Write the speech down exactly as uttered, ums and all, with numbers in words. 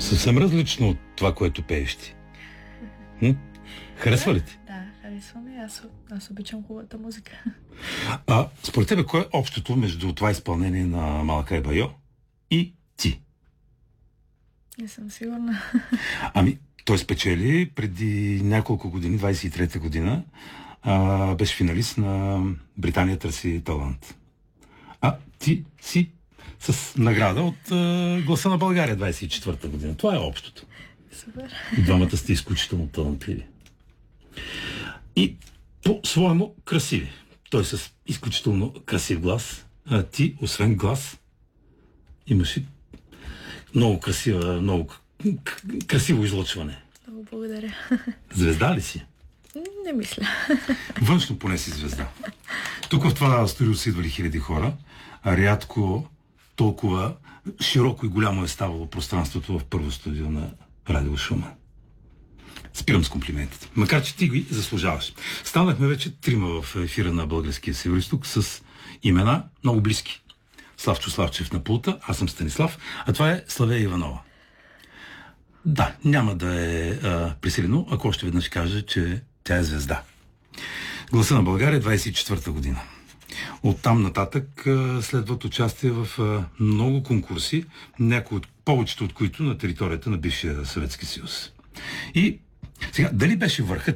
Съвсем различно от това, което пееш ти. М? Харесва ли ти? Да, харесваме. Аз, аз обичам хубавата музика. А според тебе, кое е общото между това изпълнение на Малакай Байо и ти? Не съм сигурна. Ами, той спечели преди няколко години, двайсет и трета година, а, беше финалист на Британия търси талант. А ти си с награда от а, Гласа на България двайсет и четвърта година. Това е общото. Супер. И двамата сте изключително талантливи. И по-своему красиви. Той с изключително красив глас. А ти, освен глас, имаш и много красива, много красиво излъчване. Много благодаря. Звезда ли си? Не мисля. Външно поне си звезда. Тук в това студио са идвали хиляди хора, а рядко толкова широко и голямо е ставало пространството в първо студио на Радио Шумен. Спирам с комплиментите. Макар че ти ги заслужаваш. Станахме вече трима в ефира на Българския Североизток с имена много близки. Славчо Славчев на пулта, аз съм Станислав, а това е Славея Иванова. Да, няма да е а, присилено, ако още веднъж кажа, че тя е звезда. Гласа на България двайсет и четвърта година. Оттам нататък а, следват участие в а, много конкурси, някои от повечето от които на територията на бившия Съветски съюз. И сега, дали беше върхът